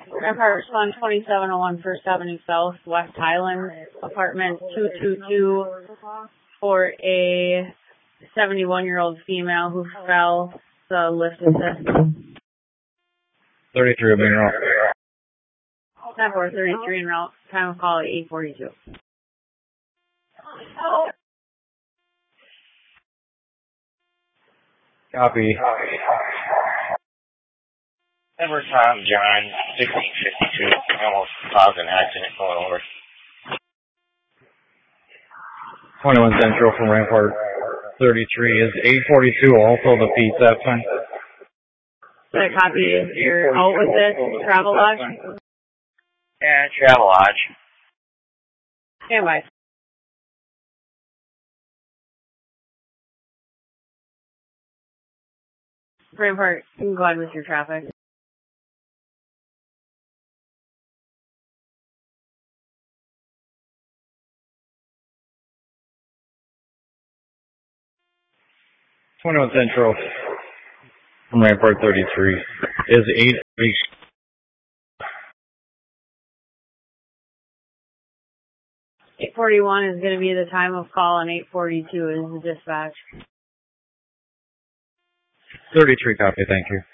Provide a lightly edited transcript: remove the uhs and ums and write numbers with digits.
Rampart Respond 2701 First Avenue South, West Highland, apartment 222 for a 71-year-old female who fell the lift assist. 33 being route. 10-4-33 en route. Time of call at 8:42. Copy. Edward Tom John, 1652. Almost caused an accident going over. 21 Central from Rampart 33 is 842, also the PSAP sign. The copy is you're out with this travel lodge? Yeah, Travel Lodge. Stand by. Rampart, you can go ahead with your traffic. Twenty-one Central from Rampart 33 is 8:41 is going to be the time of call, and 8:42 is the dispatch. 33. Copy. Thank you.